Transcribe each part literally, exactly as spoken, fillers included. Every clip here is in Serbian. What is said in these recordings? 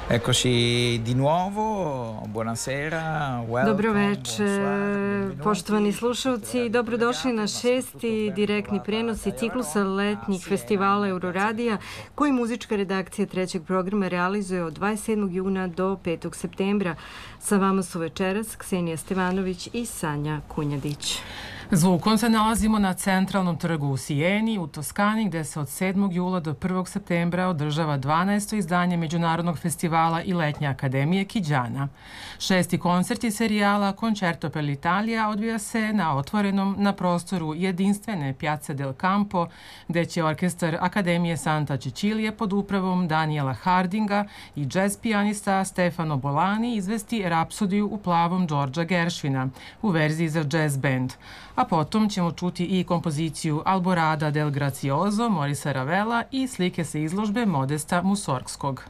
Eccoci di nuovo, buonasera, Dobro večer, poštovani slušalci, dobrodošli na šesti direktni prenos i ciklusa letnjih festivala Euroradija, koji muzička redakcija trećeg programa realizuje od dvadeset sedmog juna do petog septembra. Sa vama su večeras Ksenija Stevanović i Sanja Kunjadić. Zvukom se nalazimo na centralnom trgu u Sijeni, u Toskani, gde se od sedmog jula do prvog septembra održava dvanaesto izdanje Međunarodnog festivala i Letnje akademije Chigiana. Šesti koncert iz serijala Concerto per l'Italia odvija se na otvorenom na prostoru jedinstvene Piazza del Campo, gde će orkestar Akademije Santa Cecilia pod upravom Daniela Hardinga i jazz pijanista Stefano Bolani izvesti Rapsodiju u plavom Georgea Gershwina u verziji za jazz band. A potom ćemo čuti i kompoziciju Alborada del Grazioso Morisa Ravela i slike sa izložbe Modesta Musorgskog.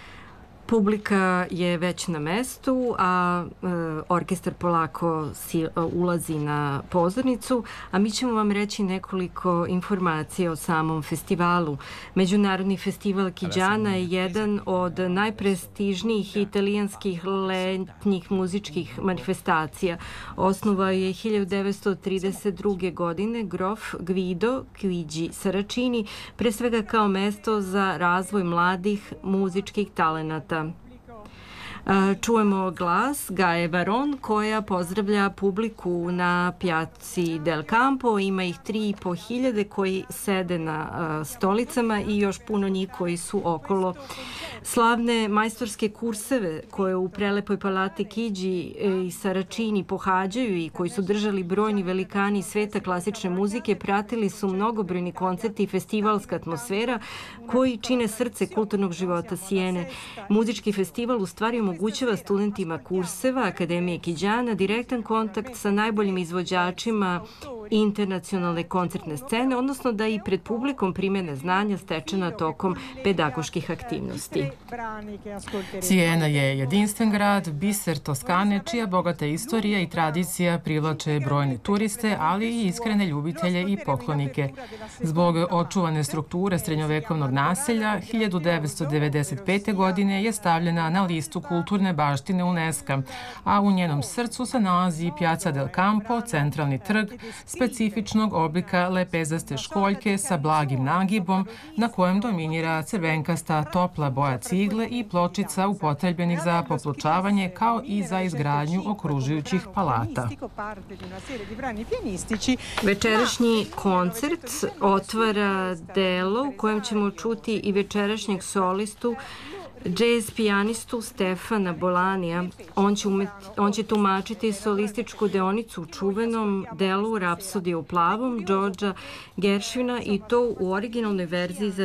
Publika je već na mestu, a e, orkestar polako si, a, ulazi na pozornicu, a mi ćemo vam reći nekoliko informacija o samom festivalu. Međunarodni festival Chigiana je jedan od najprestižnijih italijanskih letnjih muzičkih manifestacija. Osnovao je hiljadu devetsto trideset druge. godine grof Guido Chigi Saracini, pre svega kao mesto za razvoj mladih muzičkih talenata. Čujemo glas Gaje Baron koja pozdravlja publiku na Piazzi del Campo. Ima ih tri i po hiljade koji sede na stolicama i još puno njih koji su okolo. Slavne majstorske kurseve koje u prelepoj palati Chigi i Saracini pohađaju i koji su držali brojni velikani sveta klasične muzike pratili su mnogobrojni koncerti i festivalska atmosfera koji čine srce kulturnog života Sijene. Muzički festival u stvari omogućava studentima kurseva Akademije Chigiana direktan kontakt sa najboljim izvođačima internacionalne koncertne scene, odnosno da i pred publikom primene znanja stečena tokom pedagoških aktivnosti. Sijena je jedinstven grad, biser Toskane, čija bogata istorija i tradicija privlače brojne turiste, ali i iskrene ljubitelje i poklonike. Zbog očuvane strukture srednjovekovnog naselja, hiljadu devetsto devedeset pete. godine je stavljena na listu kulturne baštine UNESCO, a u njenom srcu se nalazi Piazza del Campo, centralni trg, specifičnog oblika lepezaste školjke sa blagim nagibom na kojem dominira crvenkasta topla boja cigle i pločica upotrebljenih za popločavanje kao i za izgradnju okružujućih palata. Večerašnji koncert otvara delo u kojem ćemo čuti i večerašnjeg solistu jazz pijanistu Stefana Bolanija. On će, umet, on će tumačiti solističku deonicu u čuvenom delu Rapsodije u plavom Georgea Gershwina i to u originalnoj verziji za